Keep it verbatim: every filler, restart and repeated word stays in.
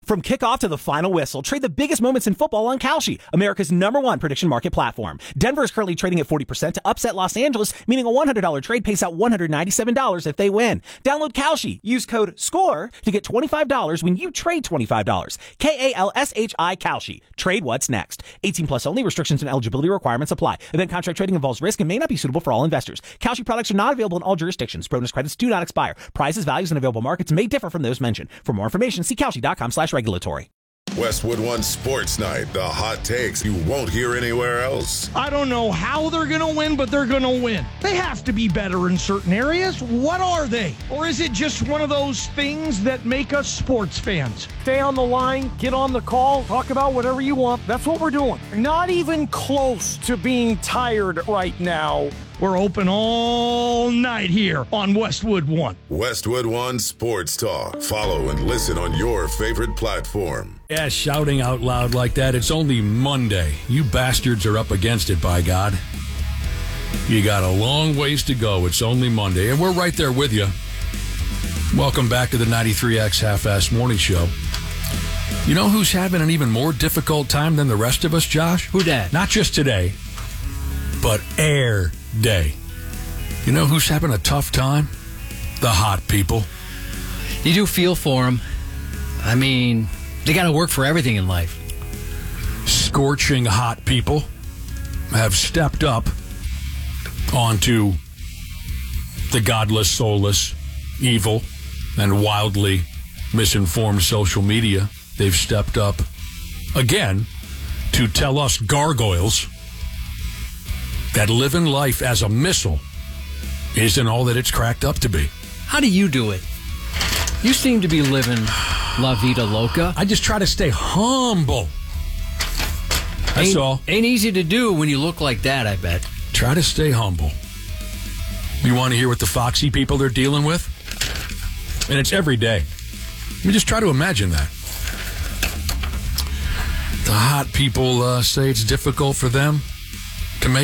From kickoff to the final whistle, trade the biggest moments in football on Kalshi, America's number one prediction market platform. Denver is currently trading at forty percent to upset Los Angeles, meaning a one hundred dollars trade pays out one hundred ninety-seven dollars if they win. Download Kalshi. Use code SCORE to get twenty-five dollars when you trade twenty-five dollars. K A L S H I Kalshi. Trade what's next. eighteen plus only. Restrictions and eligibility requirements apply. Event contract trading involves risk and may not be suitable for all investors. Kalshi products are not available in all jurisdictions. Bonus credits do not expire. Prices, values, and available markets may differ from those mentioned. For more information, see Kalshi.com slash regulatory. Westwood One Sports Night. The hot takes you won't hear anywhere else. I don't know how they're going to win, but they're going to win. They have to be better in certain areas. What are they? Or is it just one of those things that make us sports fans? Stay on the line, get on the call, talk about whatever you want. That's what we're doing. Not even close to being tired right now. We're open all night here on Westwood One. Westwood One Sports Talk. Follow and listen on your favorite platform. Yeah, shouting out loud like that. It's only Monday. You bastards are up against it, by God. You got a long ways to go. It's only Monday, and we're right there with you. Welcome back to the ninety-three X Half-Ass Morning Show. You know who's having an even more difficult time than the rest of us, Josh? Who dat? Not just today, but air day. You know who's having a tough time? The hot people. You do feel for them. I mean, they got to work for everything in life. Scorching hot people have stepped up onto the godless, soulless, evil, and wildly misinformed social media. They've stepped up again to tell us gargoyles that living life as a missile isn't all that it's cracked up to be. How do you do it? You seem to be living La Vida Loca. I just try to stay humble. That's ain't, all. Ain't easy to do when you look like that, I bet. Try to stay humble. You want to hear what the foxy people they're dealing with? And it's every day. I mean, just try to imagine that. The hot people uh, say it's difficult for them.